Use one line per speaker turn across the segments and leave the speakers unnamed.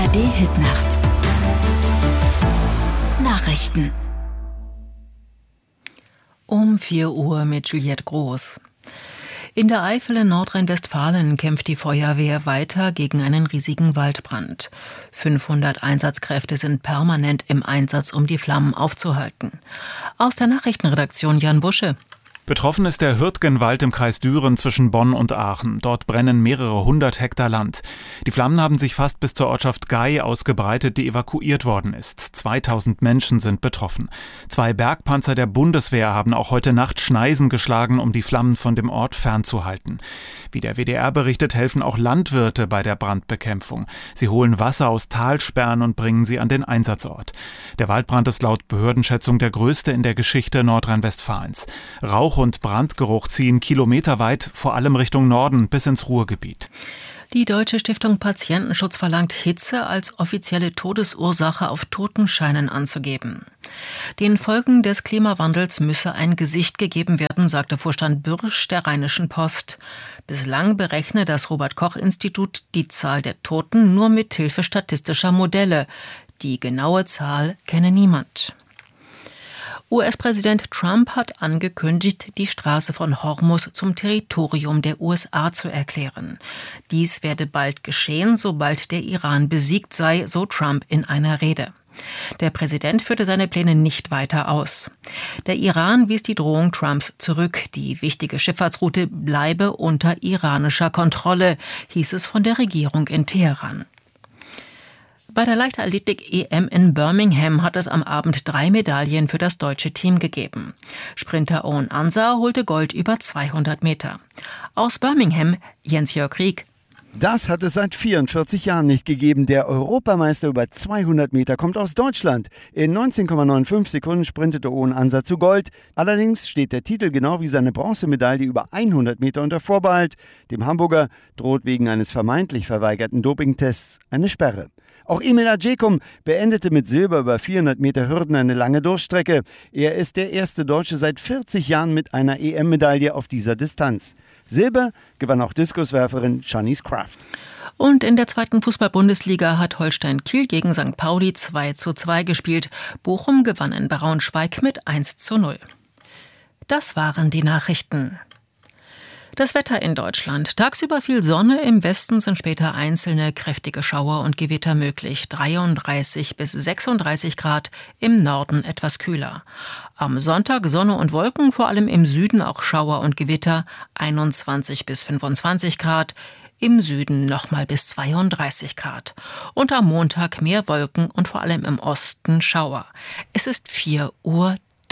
ARD-Hitnacht. Nachrichten.
Um 4 Uhr mit Juliette Groß. In der Eifel in Nordrhein-Westfalen kämpft die Feuerwehr weiter gegen einen riesigen Waldbrand. 500 Einsatzkräfte sind permanent im Einsatz, um die Flammen aufzuhalten. Aus der Nachrichtenredaktion Jan Busche.
Betroffen ist der Hürtgenwald im Kreis Düren zwischen Bonn und Aachen. Dort brennen mehrere 100 Hektar Land. Die Flammen haben sich fast bis zur Ortschaft Gay ausgebreitet, die evakuiert worden ist. 2000 Menschen sind betroffen. 2 Bergpanzer der Bundeswehr haben auch heute Nacht Schneisen geschlagen, um die Flammen von dem Ort fernzuhalten. Wie der WDR berichtet, helfen auch Landwirte bei der Brandbekämpfung. Sie holen Wasser aus Talsperren und bringen sie an den Einsatzort. Der Waldbrand ist laut Behördenschätzung der größte in der Geschichte Nordrhein-Westfalens. Rauch und Brandgeruch ziehen kilometerweit, vor allem Richtung Norden bis ins Ruhrgebiet.
Die Deutsche Stiftung Patientenschutz verlangt, Hitze als offizielle Todesursache auf Totenscheinen anzugeben. Den Folgen des Klimawandels müsse ein Gesicht gegeben werden, sagte Vorstand Bürsch der Rheinischen Post. Bislang berechne das Robert-Koch-Institut die Zahl der Toten nur mit Hilfe statistischer Modelle. Die genaue Zahl kenne niemand. US-Präsident Trump hat angekündigt, die Straße von Hormuz zum Territorium der USA zu erklären. Dies werde bald geschehen, sobald der Iran besiegt sei, so Trump in einer Rede. Der Präsident führte seine Pläne nicht weiter aus. Der Iran wies die Drohung Trumps zurück. Die wichtige Schifffahrtsroute bleibe unter iranischer Kontrolle, hieß es von der Regierung in Teheran. Bei der Leichtathletik-EM in Birmingham hat es am Abend 3 Medaillen für das deutsche Team gegeben. Sprinter Owen Ansa holte Gold über 200 Meter. Aus Birmingham Jens-Jörg Rieck.
Das hat es seit 44 Jahren nicht gegeben. Der Europameister über 200 Meter kommt aus Deutschland. In 19,95 Sekunden sprintete Owen Ansa zu Gold. Allerdings steht der Titel genau wie seine Bronzemedaille über 100 Meter unter Vorbehalt. Dem Hamburger droht wegen eines vermeintlich verweigerten Dopingtests eine Sperre. Auch Emil Ajecum beendete mit Silber über 400 Meter Hürden eine lange Durchstrecke. Er ist der erste Deutsche seit 40 Jahren mit einer EM-Medaille auf dieser Distanz. Silber gewann auch Diskuswerferin Shanice Kraft.
Und in der 2. Fußball-Bundesliga hat Holstein Kiel gegen St. Pauli 2:2 gespielt. Bochum gewann in Braunschweig mit 1:0. Das waren die Nachrichten. Das Wetter in Deutschland. Tagsüber viel Sonne, im Westen sind später einzelne kräftige Schauer und Gewitter möglich. 33 bis 36 Grad, im Norden etwas kühler. Am Sonntag Sonne und Wolken, vor allem im Süden auch Schauer und Gewitter, 21 bis 25 Grad. Im Süden nochmal bis 32 Grad. Und am Montag mehr Wolken und vor allem im Osten Schauer. Es ist 4:03 Uhr.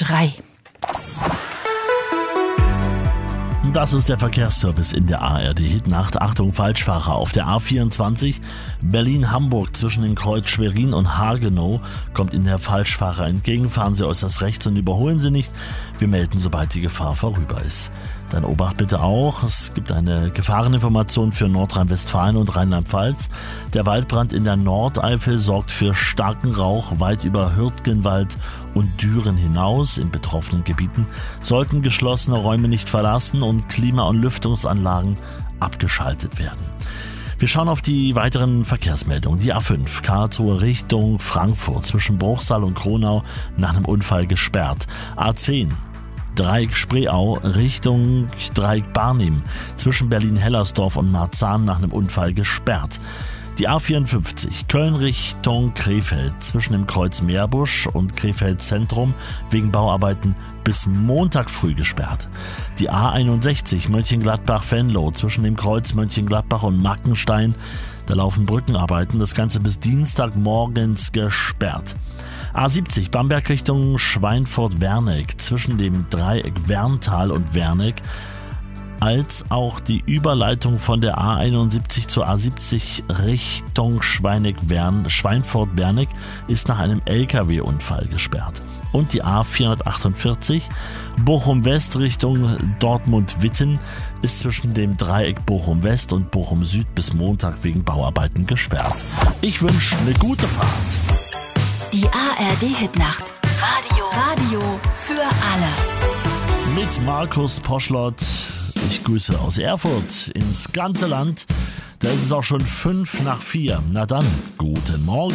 Das ist der Verkehrsservice in der ARD-Hitnacht. Achtung, Falschfahrer auf der A24 Berlin-Hamburg zwischen dem Kreuz Schwerin und Hagenow kommt Ihnen der Falschfahrer entgegen. Fahren Sie äußerst rechts und überholen Sie nicht. Wir melden, sobald die Gefahr vorüber ist. Dann Obacht bitte auch, es gibt eine Gefahreninformation für Nordrhein-Westfalen und Rheinland-Pfalz. Der Waldbrand in der Nordeifel sorgt für starken Rauch weit über Hürtgenwald und Düren hinaus. In betroffenen Gebieten sollten geschlossene Räume nicht verlassen und Klima- und Lüftungsanlagen abgeschaltet werden. Wir schauen auf die weiteren Verkehrsmeldungen. Die A5 Karlsruhe Richtung Frankfurt zwischen Bruchsal und Kronau nach einem Unfall gesperrt. A10 Dreieck Spreeau Richtung Dreieck Barnim zwischen Berlin-Hellersdorf und Marzahn nach einem Unfall gesperrt. Die A54 Köln Richtung Krefeld zwischen dem Kreuz Meerbusch und Krefeld Zentrum wegen Bauarbeiten bis Montag früh gesperrt. Die A61 Mönchengladbach-Venlo zwischen dem Kreuz Mönchengladbach und Mackenstein, da laufen Brückenarbeiten, das Ganze bis Dienstagmorgens gesperrt. A70 Bamberg Richtung Schweinfurt-Werneck zwischen dem Dreieck Werntal und Werneck, als auch die Überleitung von der A71 zur A70 Richtung Schweinfurt-Werneck ist nach einem LKW-Unfall gesperrt. Und die A448 Bochum-West Richtung Dortmund-Witten ist zwischen dem Dreieck Bochum-West und Bochum-Süd bis Montag wegen Bauarbeiten gesperrt. Ich wünsche eine gute Fahrt.
Die ARD-Hitnacht. Radio für alle.
Mit Markus Poschlott. Ich grüße aus Erfurt ins ganze Land. Da ist es auch schon 5 nach 4. Na dann, guten Morgen.